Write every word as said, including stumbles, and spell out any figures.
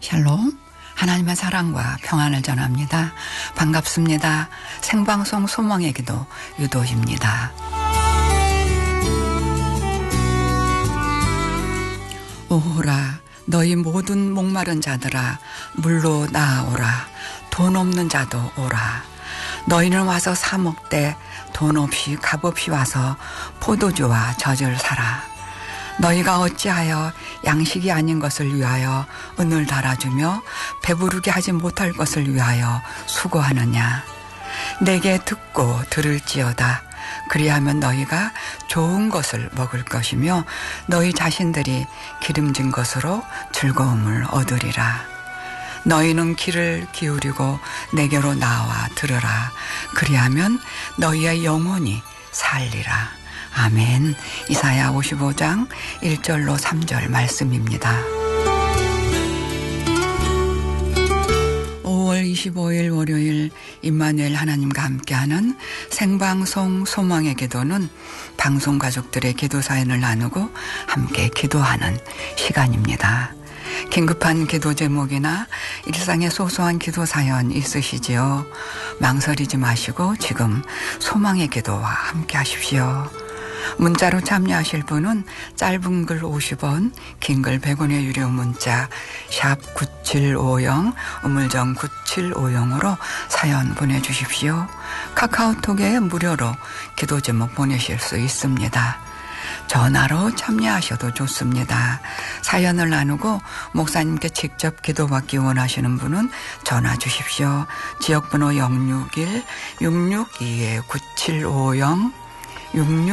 샬롬, 하나님의 사랑과 평안을 전합니다. 반갑습니다. 생방송 소망의 기도 유도입니다. 오호라, 너희 모든 목마른 자들아 물로 나아오라. 돈 없는 자도 오라. 너희는 와서 사 먹되 돈 없이 값없이 와서 포도주와 젖을 사라. 너희가 어찌하여 양식이 아닌 것을 위하여 은을 달아주며 배부르게 하지 못할 것을 위하여 수고하느냐. 내게 듣고 들을지어다. 그리하면 너희가 좋은 것을 먹을 것이며 너희 자신들이 기름진 것으로 즐거움을 얻으리라. 너희는 귀를 기울이고 내게로 나와 들으라. 그리하면 너희의 영혼이 살리라. 아멘. 이사야 오십오 장 일 절로 삼 절 말씀입니다. 오월 이십오일 월요일 임마누엘 하나님과 함께하는 생방송 소망의 기도는 방송 가족들의 기도 사연을 나누고 함께 기도하는 시간입니다. 긴급한 기도 제목이나 일상의 소소한 기도 사연 있으시지요? 망설이지 마시고 지금 소망의 기도와 함께 하십시오. 문자로 참여하실 분은 짧은 글 오십 원, 긴 글 백 원의 유료 문자 샵 구칠오영, 우물정 구칠오영으로 사연 보내주십시오. 카카오톡에 무료로 기도 제목 보내실 수 있습니다. 전화로 참여하셔도 좋습니다. 사연을 나누고 목사님께 직접 기도받기 원하시는 분은 전화 주십시오. 지역번호 영육일 육육이 구칠오영 육육